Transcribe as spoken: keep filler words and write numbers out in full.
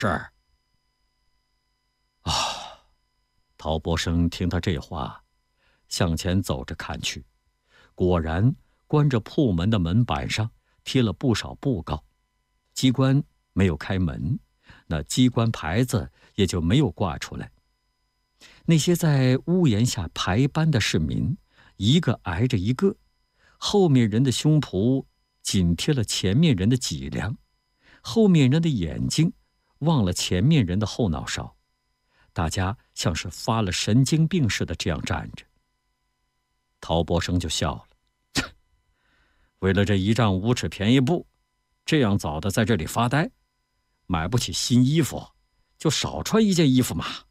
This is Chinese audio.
这儿。啊！陶博生听他这话，向前走着看去，果然关着铺门的门板上贴了不少布告，机关没有开门，那机关牌子也就没有挂出来。那些在屋檐下排班的市民，一个挨着一个，后面人的胸脯紧贴了前面人的脊梁，后面人的眼睛望了前面人的后脑勺，大家像是发了神经病似的这样站着。陶博生就笑了，为了这一丈五尺便宜布，这样早的在这里发呆，买不起新衣服，就少穿一件衣服嘛。